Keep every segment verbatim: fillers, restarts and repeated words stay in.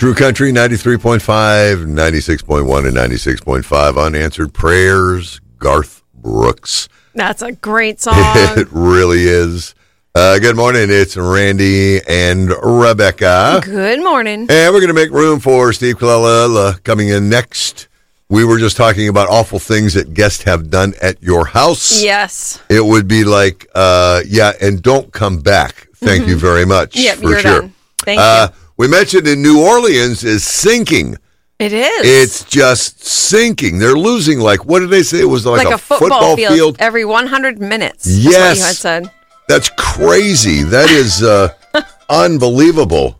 True Country, ninety-three point five, ninety-six point one, and ninety-six point five. Unanswered Prayers, Garth Brooks. That's a great song. It really is. Uh, good morning. It's Randy and Rebecca. Good morning. And we're going to make room for Steve Colella coming in next. We were just talking about awful things that guests have done at your house. Yes. It would be like, uh, yeah, and don't come back. Thank mm-hmm. you very much. Yep, for you're sure. done. Thank uh, you. We mentioned in New Orleans is sinking. It is. It's just sinking. They're losing, like, what did they say? It was like, like a, a football, football field, field every one hundred minutes. Yes. That's what you had said. That's crazy. That is uh, unbelievable.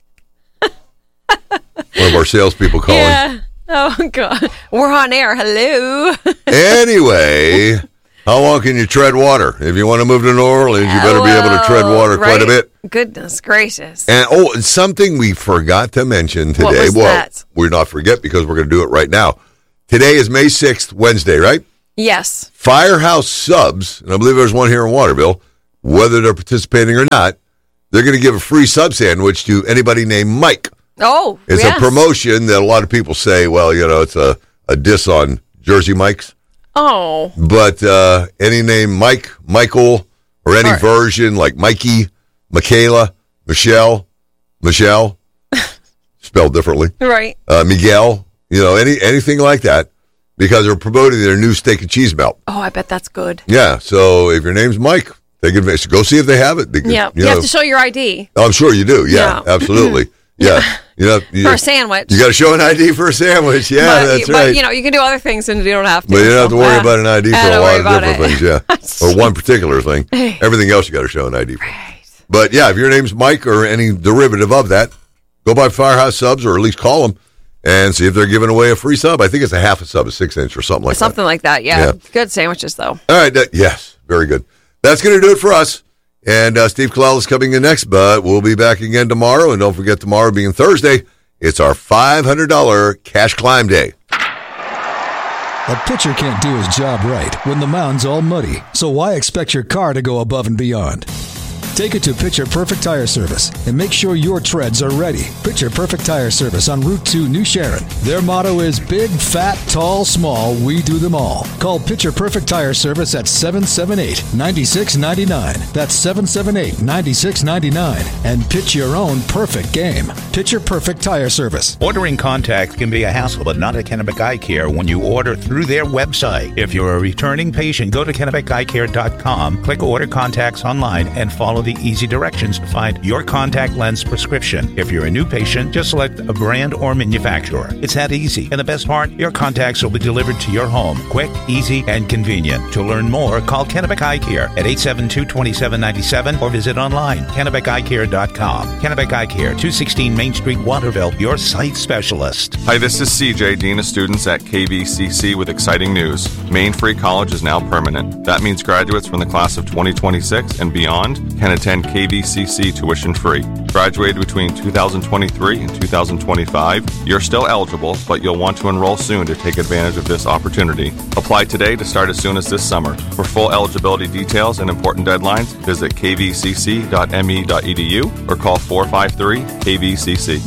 One of our salespeople calling. Yeah. Oh, God. We're on air. Hello. Anyway, how long can you tread water? If you want to move to New Orleans, you better be able to tread water right? quite a bit. Goodness gracious. And oh, and something we forgot to mention today. What was well, that? we're not forget because we're going to do it right now. Today is May sixth, Wednesday, right? Yes. Firehouse Subs, and I believe there's one here in Waterville, whether they're participating or not, they're going to give a free sub sandwich to anybody named Mike. Oh, It's yes. a promotion that a lot of people say, well, you know, it's a, a diss on Jersey Mikes. Oh. But uh, any name Mike, Michael, or any Right. version like Mikey, Michaela, Michelle, Michelle, spelled differently, Right. uh, Miguel, you know, any anything like that, because they're promoting their new steak and cheese melt. Oh, I bet that's good. Yeah, so if your name's Mike, take advantage. Go see if they have it. Because, Yeah. you, You know, have to show your I D. I'm sure you do. Yeah, Yeah. absolutely. Yeah. You know, you, For a sandwich. You got to show an I D for a sandwich. Yeah, but, that's but, right. you know, you can do other things and you don't have to. But you don't have to worry so, about an I D uh, for a don't lot worry of about different it. things, yeah. Or one particular thing. Everything else you got to show an I D for. Right. But yeah, if your name's Mike or any derivative of that, go by Firehouse Subs or at least call them and see if they're giving away a free sub. I think it's a half a sub, a six inch or something like Something that. like that, yeah. Yeah. Good sandwiches, though. All right. That, yes, very good. That's going to do it for us. And uh, Steve Colella is coming in next, but we'll be back again tomorrow. And don't forget, tomorrow being Thursday, it's our five hundred dollars cash climb day. A pitcher can't do his job right when the mound's all muddy, so why expect your car to go above and beyond? Take it to Pitcher Perfect Tire Service and make sure your treads are ready. Pitcher Perfect Tire Service on Route two, New Sharon. Their motto is big, fat, tall, small, we do them all. Call Pitcher Perfect Tire Service at seven seven eight, nine six nine nine. That's seven seven eight, nine six nine nine. And pitch your own perfect game. Pitcher Perfect Tire Service. Ordering contacts can be a hassle, but not at Kennebec Eye Care when you order through their website. If you're a returning patient, go to kennebec eye care dot com, click Order Contacts online, and follow the easy directions to find your contact lens prescription. If you're a new patient, just select a brand or manufacturer. It's that easy. And the best part, your contacts will be delivered to your home. Quick, easy, and convenient. To learn more, call Kennebec Eye Care at eight seven two, two seven nine seven or visit online, kennebec eye care dot com. Kennebec Eye Care, two sixteen Main Street, Waterville, your sight specialist. Hi, this is C J, Dean of Students at K V C C with exciting news. Maine Free College is now permanent. That means graduates from the class of twenty twenty-six and beyond can attend K V C C tuition free. Graduated between two thousand twenty-three and two thousand twenty-five, you're still eligible, but you'll want to enroll soon to take advantage of this opportunity. Apply today to start as soon as this summer. For full eligibility details and important deadlines, visit k v c c dot m e dot e d u or call four five three K V C C.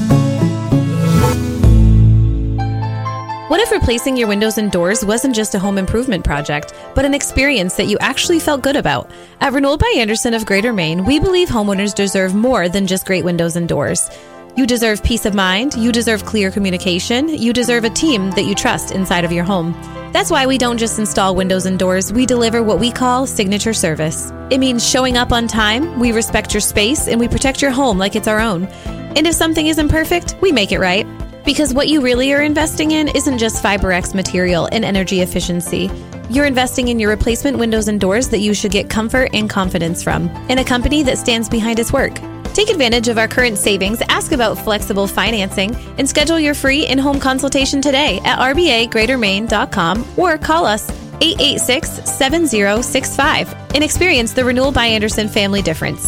What if replacing your windows and doors wasn't just a home improvement project, but an experience that you actually felt good about? At Renewal by Anderson of Greater Maine, we believe homeowners deserve more than just great windows and doors. You deserve peace of mind, you deserve clear communication, you deserve a team that you trust inside of your home. That's why we don't just install windows and doors, we deliver what we call signature service. It means showing up on time, we respect your space, and we protect your home like it's our own. And if something isn't perfect, we make it right. Because what you really are investing in isn't just FiberX material and energy efficiency. You're investing in your replacement windows and doors that you should get comfort and confidence from, in a company that stands behind its work. Take advantage of our current savings, ask about flexible financing, and schedule your free in-home consultation today at r b a greater maine dot com or call us eight eight six, seven zero six five and experience the Renewal by Anderson family difference.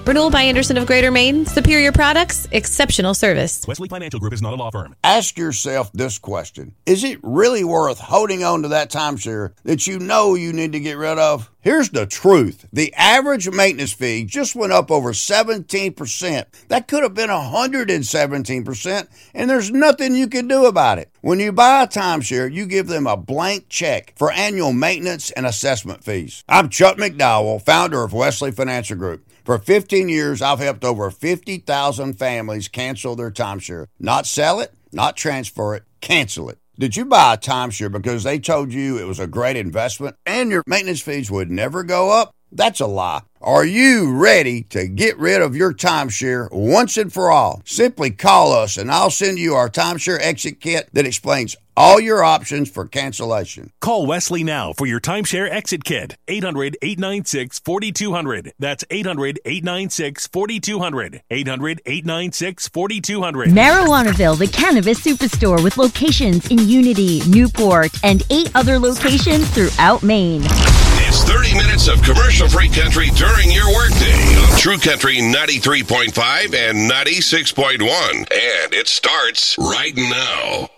Renewal by Anderson of Greater Maine. Superior products, exceptional service. Wesley Financial Group is not a law firm. Ask yourself this question. Is it really worth holding on to that timeshare that you know you need to get rid of? Here's the truth. The average maintenance fee just went up over seventeen percent. That could have been one hundred seventeen percent, and there's nothing you can do about it. When you buy a timeshare, you give them a blank check for annual maintenance and assessment fees. I'm Chuck McDowell, founder of Wesley Financial Group. For fifteen years, I've helped over fifty thousand families cancel their timeshare. Not sell it, not transfer it, cancel it. Did you buy a timeshare because they told you it was a great investment and your maintenance fees would never go up? That's a lie. Are you ready to get rid of your timeshare once and for all? Simply call us and I'll send you our timeshare exit kit that explains all your options for cancellation. Call Wesley now for your timeshare exit kit. eight hundred, eight nine six, four two zero zero. That's eight hundred, eight nine six, four two zero zero. eight hundred, eight nine six, four two zero zero. Marijuanaville, the cannabis superstore with locations in Unity, Newport, and eight other locations throughout Maine. It's thirty minutes of commercial-free country during your workday on True Country ninety-three point five and ninety-six point one. And it starts right now.